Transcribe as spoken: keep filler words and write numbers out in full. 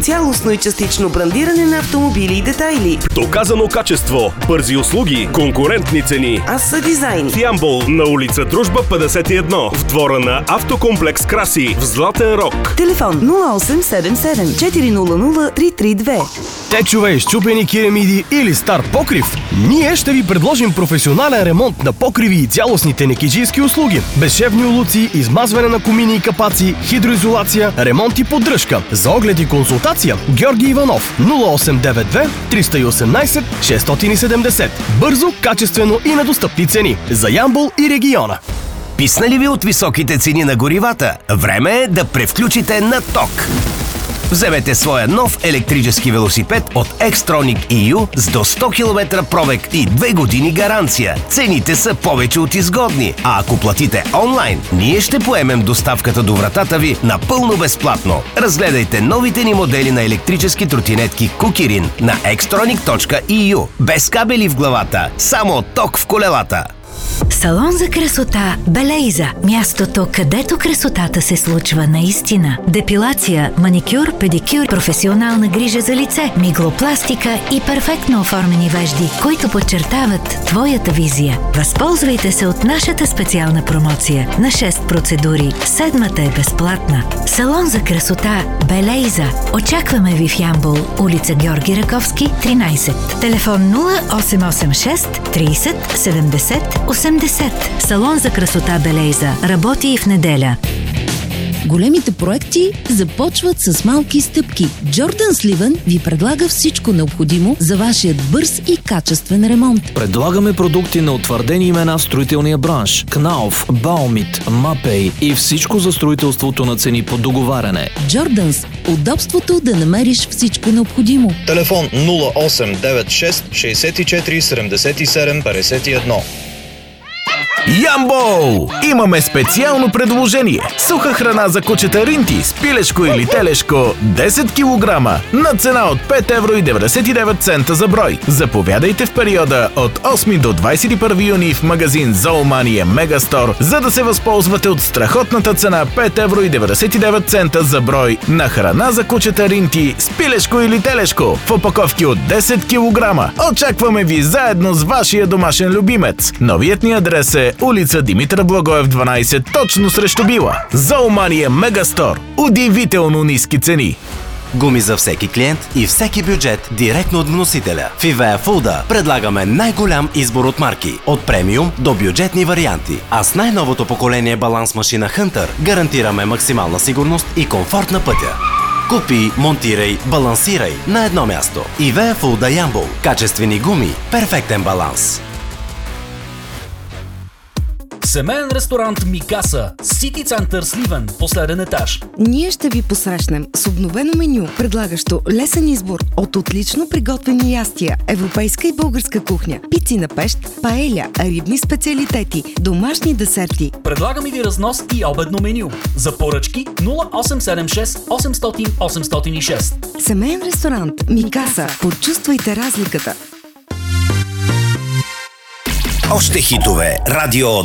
цялостно и частично брандиране на автомобили и детайли. Доказано качество, бързи услуги, конкурентни цени. Аз са дизайн. В Ямбол на улица Дружба петдесет и едно, в двора на Автокомплекс Краси, в Златен Рог. Телефон нула осем седем седем четири нула нула три три две. Течове, счупени керамиди или стар покрив? Ние ще ви предложим професионален ремонт на покриви и цялостните некеджийски услуги. Безшевни улуци, измазване на комини и капаци, хидроизолация, ремонт и поддръжка. За оглед и консултация Георги Иванов нула осем девет две триста и осемнайсет шестстотин и седемдесет. Бързо, качествено и на достъпни цени. За Ямбол и региона. Писна ли ви от високите цени на горивата? Време е да превключите на ток. Вземете своя нов електрически велосипед от Xtronic и ю с до сто километра пробег и две години гаранция. Цените са повече от изгодни, а ако платите онлайн, ние ще поемем доставката до вратата ви напълно безплатно. Разгледайте новите ни модели на електрически тротинетки Кукирин на xtronic точка и ю. Без кабели в главата, само ток в колелата. Салон за красота Белейза. Мястото, където красотата се случва наистина. Депилация, маникюр, педикюр, професионална грижа за лице, миглопластика и перфектно оформени вежди, които подчертават твоята визия. Възползвайте се от нашата специална промоция на шест процедури. Седмата е безплатна. Салон за красота Белейза. Очакваме ви в Ямбол, улица Георги Раковски, тринайсет. Телефон нула осем осем шест трийсет седемдесет осемдесет. Салон за красота Белейза работи и в неделя. Големите проекти започват с малки стъпки. Джордан Сливен ви предлага всичко необходимо за вашият бърз и качествен ремонт. Предлагаме продукти на утвърдени имена в строителния бранш. Кнауф, Баумит, Мапей и всичко за строителството на цени по договаряне. Джорданс. Удобството да намериш всичко необходимо. Телефон нула осем девет шест шейсет и четири седемдесет и седем петдесет и едно. Ямбол! Имаме специално предложение. Суха храна за кучета Ринти с пилешко или телешко десет килограма на цена от пет евро и деветдесет и девет цента за брой. Заповядайте в периода от осми до двайсет и първи юни в магазин Зоомания Мегастор, за да се възползвате от страхотната цена пет евро и деветдесет и девет цента за брой на храна за кучета Ринти с пилешко или телешко в опаковки от десет килограма. Очакваме ви заедно с вашия домашен любимец. Новият ни адрес е улица Димитър Благоев дванайсет, точно срещу Била. Зоомания Мегастор. Удивително ниски цени. Гуми за всеки клиент и всеки бюджет директно от вносителя. В Ивея Фулда предлагаме най-голям избор от марки, от премиум до бюджетни варианти. А с най-новото поколение баланс машина Hunter гарантираме максимална сигурност и комфорт на пътя. Купи, монтирай, балансирай на едно място. Ивея Фулда Ямбол. Качествени гуми, перфектен баланс. Семейен ресторант Микаса, Сити Център Сливен, последен етаж. Ние ще ви посрещнем с обновено меню, предлагащо лесен избор от отлично приготвени ястия, европейска и българска кухня, пици на пещ, паеля, рибни специалитети, домашни десерти. Предлагаме ви разнос и обедно меню. За поръчки нула осем седем шест осемстотин осемстотин и шест. Семейен ресторант Микаса. Почувствайте разликата. Още хитове. Радио